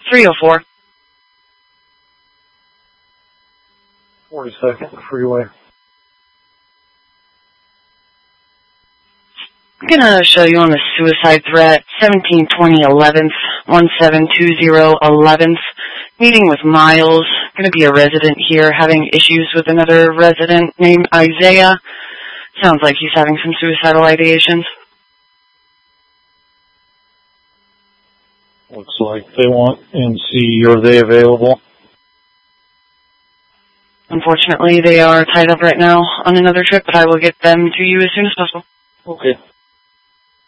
304. 42nd Freeway. I'm gonna show you on the suicide threat, 1720 11th, 1720 11th. Meeting with Miles. Gonna be a resident here having issues with another resident named Isaiah. Sounds like he's having some suicidal ideations. Looks like they want NC. Are they available? Unfortunately, they are tied up right now on another trip, but I will get them to you as soon as possible. Okay.